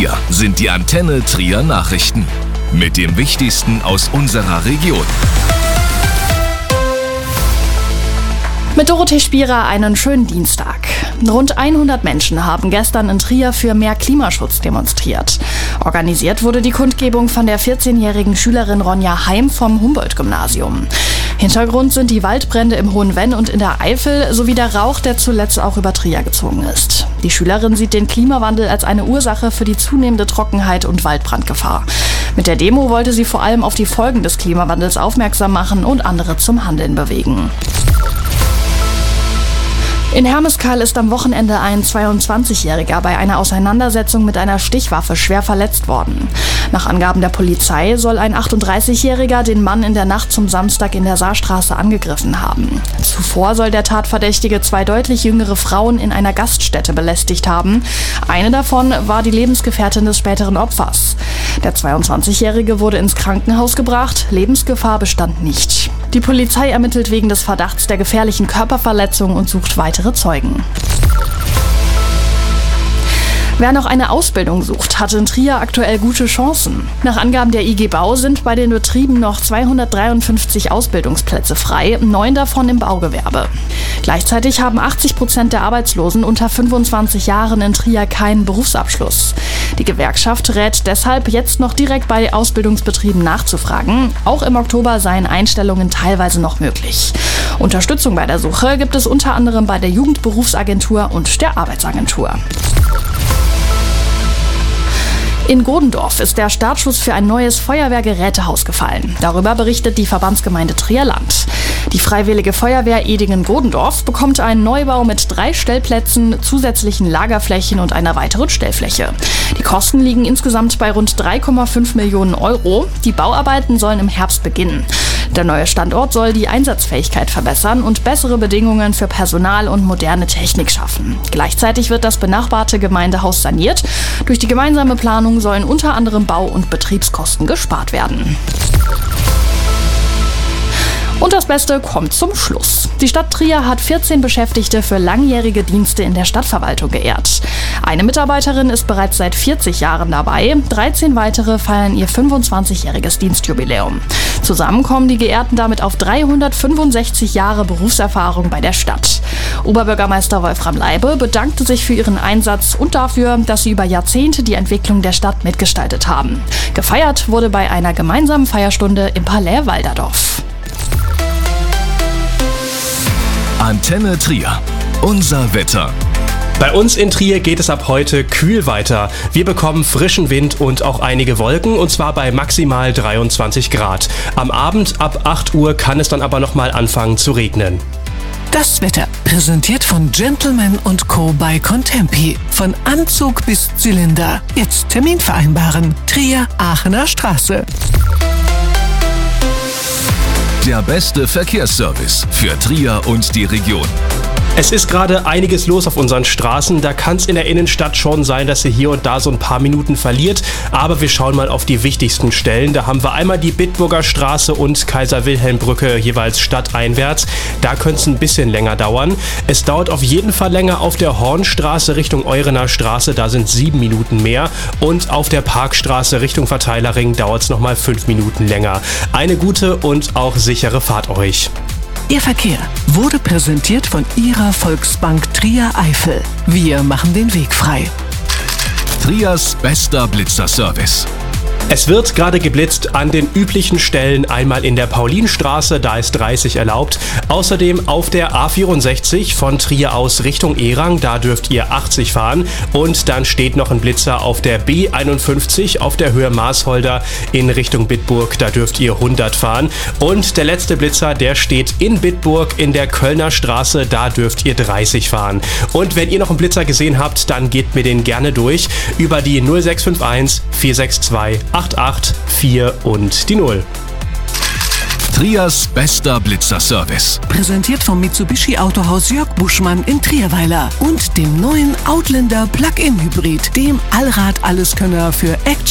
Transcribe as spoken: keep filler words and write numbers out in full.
hier sind die Antenne Trier Nachrichten mit dem Wichtigsten aus unserer Region. Mit Dorothee Spierer einen schönen Dienstag. Rund hundert Menschen haben gestern in Trier für mehr Klimaschutz demonstriert. Organisiert wurde die Kundgebung von der vierzehnjährigen Schülerin Ronja Heim vom Humboldt-Gymnasium. Hintergrund sind die Waldbrände im Hohen Venn und in der Eifel sowie der Rauch, der zuletzt auch über Trier gezogen ist. Die Schülerin sieht den Klimawandel als eine Ursache für die zunehmende Trockenheit und Waldbrandgefahr. Mit der Demo wollte sie vor allem auf die Folgen des Klimawandels aufmerksam machen und andere zum Handeln bewegen. In Hermeskeil ist am Wochenende ein zweiundzwanzigjähriger bei einer Auseinandersetzung mit einer Stichwaffe schwer verletzt worden. Nach Angaben der Polizei soll ein achtunddreißigjähriger den Mann in der Nacht zum Samstag in der Saarstraße angegriffen haben. Zuvor soll der Tatverdächtige zwei deutlich jüngere Frauen in einer Gaststätte belästigt haben. Eine davon war die Lebensgefährtin des späteren Opfers. Der zweiundzwanzigjährige wurde ins Krankenhaus gebracht, Lebensgefahr bestand nicht. Die Polizei ermittelt wegen des Verdachts der gefährlichen Körperverletzung und sucht weitere Zeugen. Wer noch eine Ausbildung sucht, hat in Trier aktuell gute Chancen. Nach Angaben der I G Bau sind bei den Betrieben noch zweihundertdreiundfünfzig Ausbildungsplätze frei, neun davon im Baugewerbe. Gleichzeitig haben achtzig Prozent der Arbeitslosen unter fünfundzwanzig Jahren in Trier keinen Berufsabschluss. Die Gewerkschaft rät deshalb, jetzt noch direkt bei Ausbildungsbetrieben nachzufragen. Auch im Oktober seien Einstellungen teilweise noch möglich. Unterstützung bei der Suche gibt es unter anderem bei der Jugendberufsagentur und der Arbeitsagentur. In Godendorf ist der Startschuss für ein neues Feuerwehrgerätehaus gefallen. Darüber berichtet die Verbandsgemeinde Trierland. Die Freiwillige Feuerwehr Edingen-Godendorf bekommt einen Neubau mit drei Stellplätzen, zusätzlichen Lagerflächen und einer weiteren Stellfläche. Die Kosten liegen insgesamt bei rund drei Komma fünf Millionen Euro. Die Bauarbeiten sollen im Herbst beginnen. Der neue Standort soll die Einsatzfähigkeit verbessern und bessere Bedingungen für Personal und moderne Technik schaffen. Gleichzeitig wird das benachbarte Gemeindehaus saniert. Durch die gemeinsame Planung sollen unter anderem Bau- und Betriebskosten gespart werden. Und das Beste kommt zum Schluss. Die Stadt Trier hat vierzehn Beschäftigte für langjährige Dienste in der Stadtverwaltung geehrt. Eine Mitarbeiterin ist bereits seit vierzig Jahren dabei, dreizehn weitere feiern ihr fünfundzwanzigjähriges Dienstjubiläum. Zusammen kommen die Geehrten damit auf dreihundertfünfundsechzig Jahre Berufserfahrung bei der Stadt. Oberbürgermeister Wolfram Leibe bedankte sich für ihren Einsatz und dafür, dass sie über Jahrzehnte die Entwicklung der Stadt mitgestaltet haben. Gefeiert wurde bei einer gemeinsamen Feierstunde im Palais Walderdorf. Antenne Trier. Unser Wetter. Bei uns in Trier geht es ab heute kühl weiter. Wir bekommen frischen Wind und auch einige Wolken, und zwar bei maximal dreiundzwanzig Grad. Am Abend ab acht Uhr kann es dann aber nochmal anfangen zu regnen. Das Wetter, präsentiert von Gentleman und Co. bei Contempi. Von Anzug bis Zylinder. Jetzt Termin vereinbaren. Trier, Aachener Straße. Der beste Verkehrsservice für Trier und die Region. Es ist gerade einiges los auf unseren Straßen. Da kann es in der Innenstadt schon sein, dass ihr hier und da so ein paar Minuten verliert. Aber wir schauen mal auf die wichtigsten Stellen. Da haben wir einmal die Bitburger Straße und Kaiser-Wilhelm-Brücke jeweils stadteinwärts. Da könnte es ein bisschen länger dauern. Es dauert auf jeden Fall länger auf der Hornstraße Richtung Eurener Straße. Da sind sieben Minuten mehr. Und auf der Parkstraße Richtung Verteilerring dauert es nochmal fünf Minuten länger. Eine gute und auch sichere Fahrt euch. Ihr Verkehr wurde präsentiert von Ihrer Volksbank Trier Eifel. Wir machen den Weg frei. Triers bester Blitzerservice. Es wird gerade geblitzt an den üblichen Stellen, einmal in der Paulinstraße, da ist dreißig erlaubt. Außerdem auf der A vierundsechzig von Trier aus Richtung Erang, da dürft ihr achtzig fahren. Und dann steht noch ein Blitzer auf der B einundfünfzig auf der Höhe Maasholder in Richtung Bitburg, da dürft ihr hundert fahren. Und der letzte Blitzer, der steht in Bitburg in der Kölner Straße, da dürft ihr dreißig fahren. Und wenn ihr noch einen Blitzer gesehen habt, dann gebt mir den gerne durch über die null sechs fünf eins vier sechs zwei acht acht vier und die null. Triers bester Blitzerservice. Präsentiert vom Mitsubishi Autohaus Jörg Buschmann in Trierweiler und dem neuen Outlander Plug-in Hybrid, dem Allrad-Alleskönner für Action